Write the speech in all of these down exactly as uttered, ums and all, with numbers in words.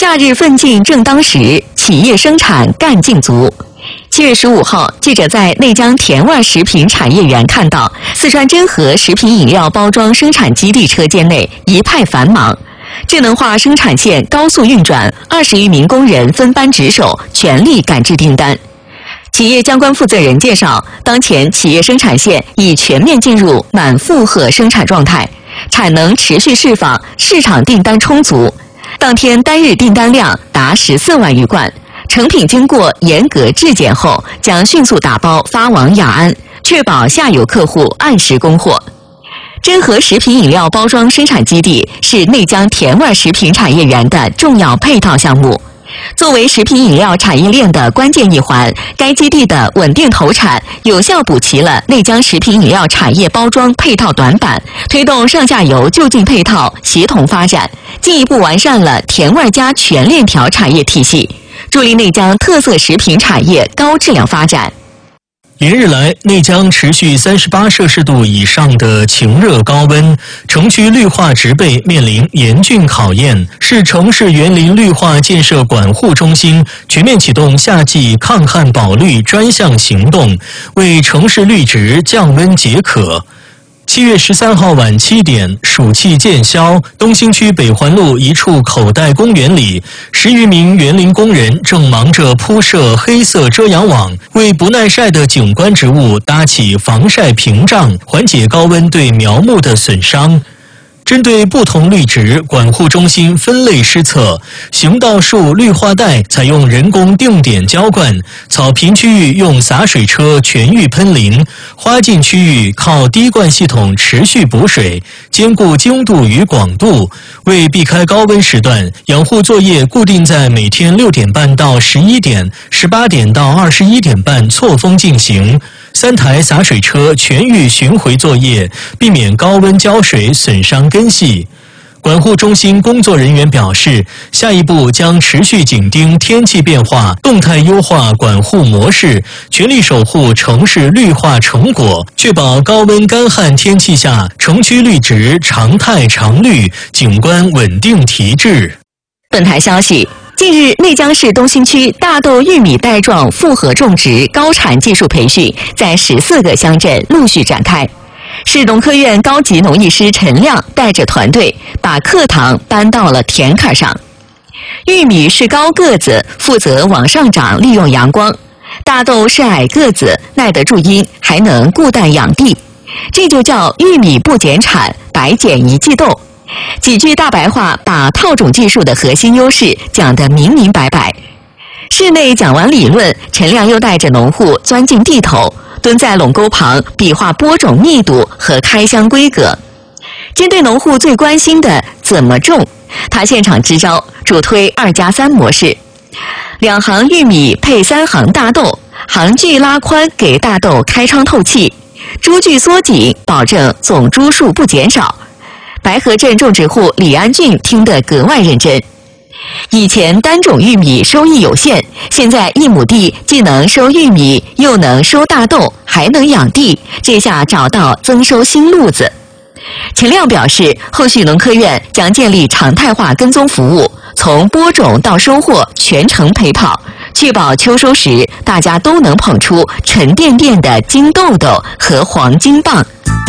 夏日奋进正当时，企业生产干劲足。七月十五号，记者在内江田味食品产业园看到，四川真和食品饮料包装生产基地车间内一派繁忙，智能化生产线高速运转，二十余名工人分班值守，全力赶制订单。企业相关负责人介绍，当前企业生产线已全面进入满负荷生产状态，产能持续释放，市场订单充足。当天单日订单量达十四万余罐，成品经过严格质检后，将迅速打包发往雅安，确保下游客户按时供货。真和食品饮料包装生产基地是内江田味食品产业园的重要配套项目。作为食品饮料产业链的关键一环，该基地的稳定投产，有效补齐了内江食品饮料产业包装配套短板，推动上下游就近配套协同发展，进一步完善了田味家全链条产业体系，助力内江特色食品产业高质量发展。 连日来，内江持续三十八摄氏度以上的晴热高温，城区绿化植被面临严峻考验。市城市园林绿化建设管护中心全面启动夏季抗旱保绿专项行动，为城市绿植降温解渴。七月十三号晚七点，暑气渐消，东兴区北环路一处口袋公园里，十余名园林工人正忙着铺设黑色遮阳网，为不耐晒的景观植物搭起防晒屏障，缓解高温对苗木的损伤。针对不同绿植，管护中心分类施策，行道树绿化带采用人工定点浇灌，草坪区域用洒水车全域喷淋，花径区域靠滴灌系统持续补水，兼顾精度与广度。为避开高温时段，养护作业固定在每天六点半到十一点、十八点到二十一点半错峰进行。三台洒水车全域巡回作业，避免高温浇水损伤根系。管护中心工作人员表示，下一步将持续紧盯天气变化，动态优化管护模式，全力守护城市绿化成果，确保高温干旱天气下城区绿植常态常绿，景观稳定提质。 本台消息，近日，内江市东兴区大豆玉米带状复合种植高产技术培训在十四个乡镇陆续展开。市农科院高级农艺师陈亮带着团队把课堂搬到了田坎上。玉米是高个子，负责往上长，利用阳光；大豆是矮个子，耐得住阴，还能固氮养地。这就叫玉米不减产，白减一季豆。几句大白话把套种技术的核心优势讲得明明白白。室内讲完理论，陈亮又带着农户钻进地头，蹲在垄沟旁比划播种密度和开箱规格。针对农户最关心的怎么种，他现场支招，主推二加三模式，两行玉米配三行大豆，行距拉宽给大豆开窗透气，株距缩紧，保证总株数不减少。白河镇种植户李安俊听得格外认真。以前单种玉米收益有限，现在一亩地既能收玉米，又能收大豆，还能养地，这下找到增收新路子。陈亮表示，后续农科院将建立常态化跟踪服务，从播种到收获全程陪跑，确保秋收时大家都能捧出沉甸甸的金豆豆和黄金棒。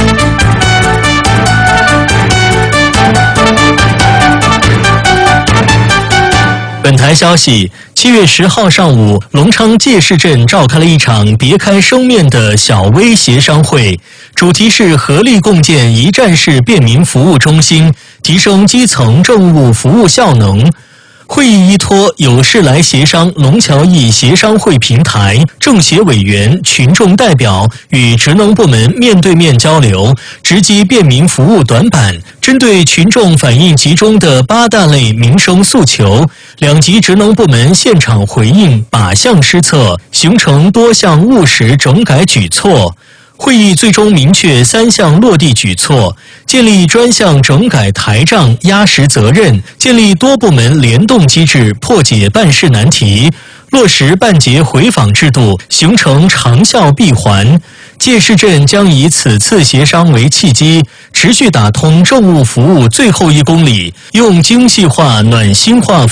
本台消息，七月十号上午，隆昌界市镇召开了一场别开生面的小微协商会，主题是合力共建一站式便民服务中心，提升基层政务服务效能。会议依托有事来协商龙桥驿协商会平台，政协委员、群众代表与职能部门面对面交流，直击便民服务短板。针对群众反映集中的八大类民生诉求，两级职能部门现场回应，靶向施策，形成多项务实整改举措。会议最终明确三项落地举措：建立专项整改台账，压实责任；建立多部门联动机制，破解办事难题；落实办结回访制度，形成长效闭环。界市镇将以此次协商为契机，持续打通政务服务最后一公里，用精细化、暖心化